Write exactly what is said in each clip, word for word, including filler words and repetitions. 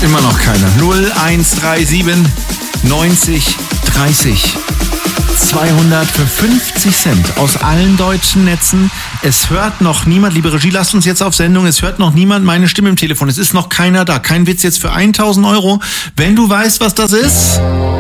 Immer noch keiner. null eins drei sieben neunzig dreißig zweihundert für fünfzig Cent aus allen deutschen Netzen. Es hört noch niemand, liebe Regie, lasst uns jetzt auf Sendung, es hört noch niemand meine Stimme im Telefon. Es ist noch keiner da. Kein Witz, jetzt für tausend Euro. Wenn du weißt, was das ist,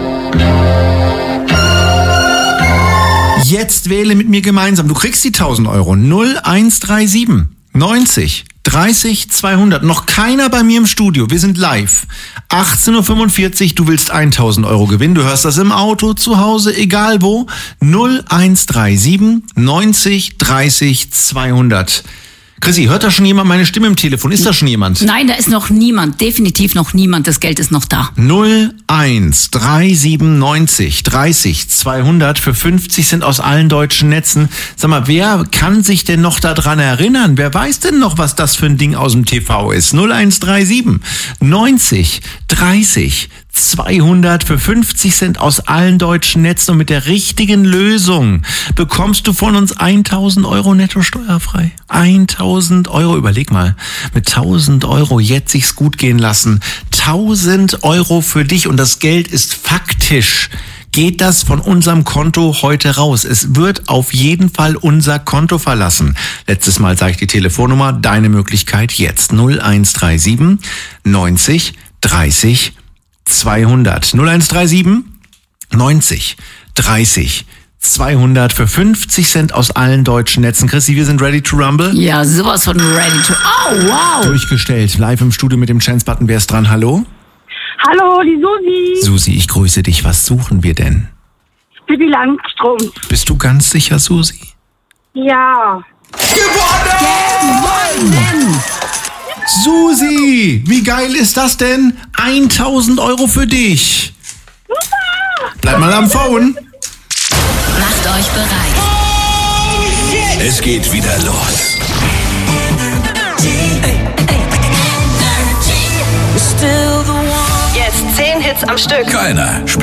jetzt wähle mit mir gemeinsam. Du kriegst die tausend Euro. null eins drei sieben neunzig dreißig zweihundert. Noch keiner bei mir im Studio. Wir sind live. achtzehn Uhr fünfundvierzig. Du willst tausend Euro gewinnen. Du hörst das im Auto, zu Hause, egal wo. null eins drei sieben neunzig dreißig zweihundert. Chrissy, hört da schon jemand meine Stimme im Telefon? Ist da schon jemand? Nein, da ist noch niemand. Definitiv noch niemand. Das Geld ist noch da. null eins drei sieben neunzig dreißig zweihundert für fünfzig Cent aus allen deutschen Netzen. Sag mal, wer kann sich denn noch daran erinnern? Wer weiß denn noch, was das für ein Ding aus dem T V ist? null eins drei sieben neunzig dreißig zweihundert für fünfzig Cent aus allen deutschen Netzen, und mit der richtigen Lösung bekommst du von uns tausend Euro netto steuerfrei. tausend Euro, überleg mal, mit tausend Euro jetzt sich's gut gehen lassen. tausend Euro für dich, und das Geld ist faktisch. Geht das von unserem Konto heute raus? Es wird auf jeden Fall unser Konto verlassen. Letztes Mal sage ich die Telefonnummer, deine Möglichkeit jetzt. null eins drei sieben neunzig dreißig zweihundert. null eins drei sieben neunzig dreißig zweihundert für fünfzig Cent aus allen deutschen Netzen. Chrissy, wir sind ready to rumble? Ja, sowas von ready to... Oh, wow! Durchgestellt, live im Studio mit dem Chance-Button. Wer ist dran? Hallo? Hallo, die Susi. Susi, ich grüße dich. Was suchen wir denn? Bibi Langstrom. Bist du ganz sicher, Susi? Ja. Gewonnen! Gewonnen! Susi, wie geil ist das denn? tausend Euro für dich. Bleib mal am Phone. Macht euch bereit. Es geht wieder los. Jetzt zehn Hits am Stück. Keiner spielt